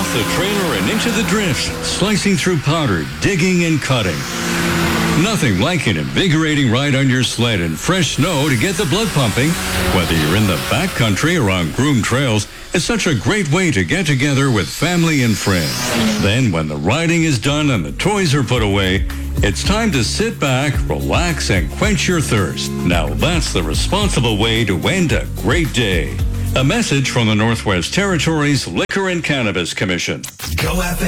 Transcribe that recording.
off the trailer and into the drifts, slicing through powder, digging and cutting. Nothing like an invigorating ride on your sled in fresh snow to get the blood pumping. Whether you're in the backcountry or on groomed trails, it's such a great way to get together with family and friends. Then when the riding is done and the toys are put away, it's time to sit back, relax, and quench your thirst. Now that's the responsible way to end a great day. A message from the Northwest Territories Liquor and Cannabis Commission. Go FM.